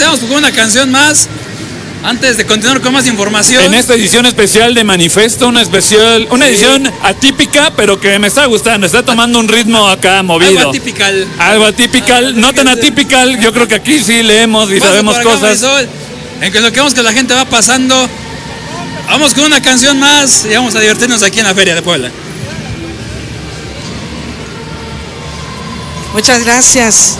vamos con una canción más. Antes de continuar con más información. En esta edición especial de Manifesto, una edición atípica, pero que me está gustando. Está tomando un ritmo acá movido. Algo atípical. Algo atípical, no tan atípical. Yo creo que aquí sí leemos y sabemos cosas. Marisol, en lo que vemos que la gente va pasando, vamos con una canción más y vamos a divertirnos aquí en la Feria de Puebla. Muchas gracias.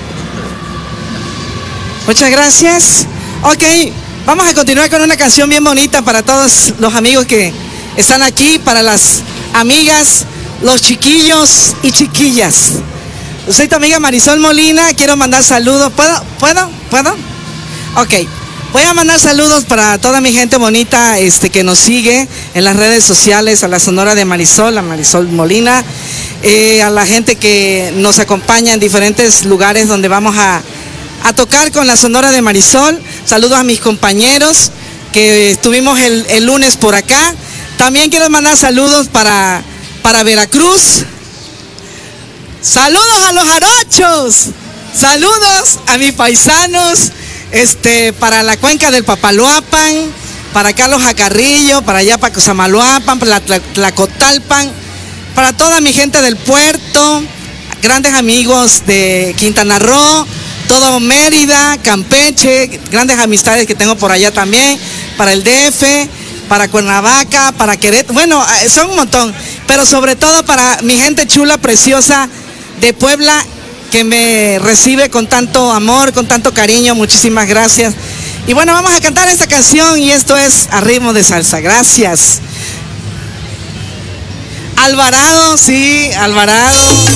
Muchas gracias. Ok, vamos a continuar con una canción bien bonita para todos los amigos que están aquí, para las amigas, los chiquillos y chiquillas. Soy tu amiga Marisol Molina, quiero mandar saludos. ¿Puedo? Ok, voy a mandar saludos para toda mi gente bonita que nos sigue en las redes sociales, a la Sonora de Marisol, a Marisol Molina, a la gente que nos acompaña en diferentes lugares donde vamos a tocar con la Sonora de Marisol. Saludos a mis compañeros que estuvimos el lunes por acá. También quiero mandar saludos para Veracruz. Saludos a los jarochos. Saludos a mis paisanos, para la cuenca del Papaloapan, para Carlos Jacarrillo, para allá para Cosamaloapan, para Tlacotalpan, para toda mi gente del puerto, grandes amigos de Quintana Roo, todo Mérida, Campeche, grandes amistades que tengo por allá también, para el DF, para Cuernavaca, para Querétaro, bueno, son un montón, pero sobre todo para mi gente chula, preciosa de Puebla, que me recibe con tanto amor, con tanto cariño. Muchísimas gracias. Y bueno, vamos a cantar esta canción y esto es a ritmo de salsa. Gracias. Alvarado, sí, Alvarado.